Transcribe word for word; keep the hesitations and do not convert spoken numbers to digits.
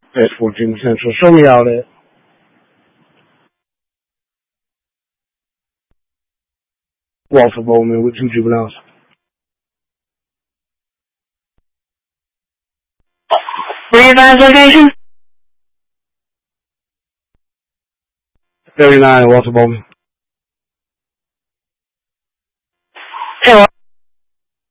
That's fourteen percent. So show me all that. Walter Bowman with two juveniles. Revised location? thirty-nine, Walter Bowman.